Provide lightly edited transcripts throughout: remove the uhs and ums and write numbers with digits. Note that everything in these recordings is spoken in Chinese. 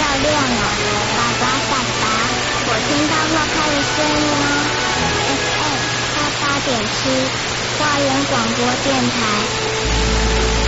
亮哦！爸爸，我听到洛开的声音哦。FM 88.7，花莲广播电台。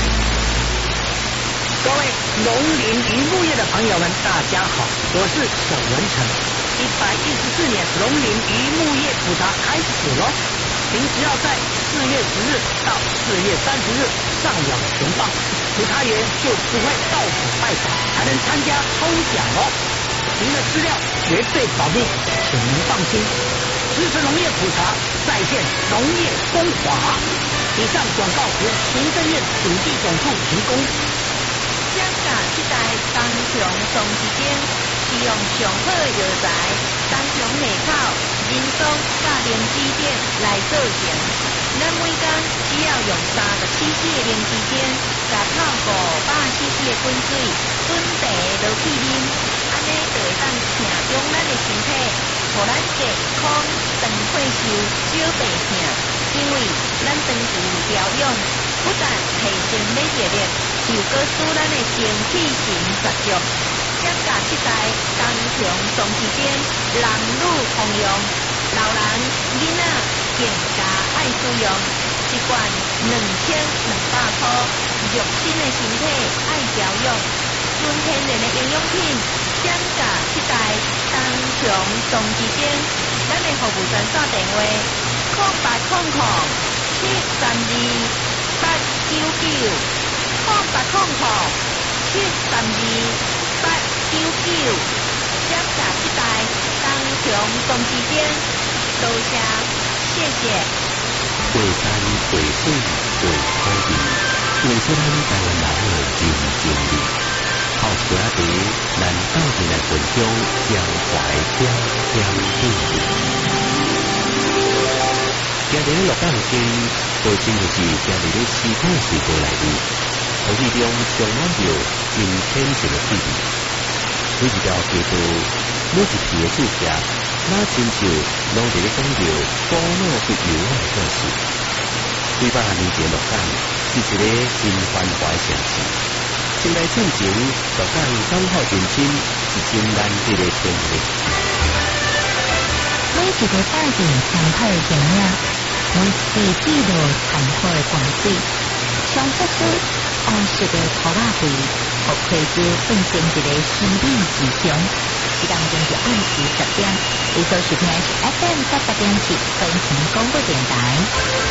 各位农林渔牧业的朋友们，大家好，我是沈文成。114年农林渔牧业普查开始喽，您只要在4月10日到4月30日上网填报，普查员就不会到处拜访，还能参加抽奖哦。您的资料绝对保密，请您放心。支持农业普查，再现农业风华。以上广告由行政院土地总处提供。 乡下这代当雄种子间，使用上好药材，当雄下口、人松、甲灵芝碱来做成。咱每天只要用34cc的灵芝碱，加泡500cc的滚水，准茶落去啉，安尼就会当听中咱的身体，互咱健康、长退休、少病痛。因为咱长期调养，不但提升免疫力，又搁使咱的身体神十足。乡下这代当雄种子间，男女通用，老人、囡仔更加爱使用。一罐2200块，肉身的身体爱调养，纯天然的营养品。乡下这代当雄种子间，咱的服务专线电话：0800-732-899，0800-732-899。乡下这代当雄种子间，多谢，谢谢。 为山为水为土地，为出咱台湾人的真经历。靠车地，咱斗阵来分享江淮点点滴滴。今日落档间，最真就是今日的时空隧道内面，空气中充满着真天然的气味。每一条街道，每一片的树叶，那亲像拢在咧讲着古老不朽的故事。200年前鹿港是一个真繁华的城市，现代进前，鹿港刚好认真是真难得的天地。 每一个大店参考的景点，每一个记录参考的光水，上不出欧式的土瓦灰，和溪洲变成一个生理之乡。时间正是暗时10点，你所收听的是 FM 88.7分城广播电台。